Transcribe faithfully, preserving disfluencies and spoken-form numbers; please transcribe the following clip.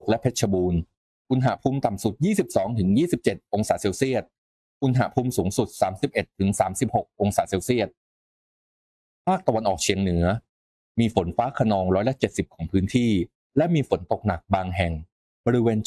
และเพชรบูรณ์อุณหภูมิต่ำสุด ยี่สิบสองถึงยี่สิบเจ็ด องศาเซลเซียสอุณหภูมิสูงสุด สามสิบเอ็ดถึงสามสิบหก องศาเซลเซียสภาคตะวันออกเฉียงเหนือมีฝนฟ้าคะนองร้อยละเจ็ดสิบของพื้นที่และมีฝนตกหนักบางแห่งบริเวณ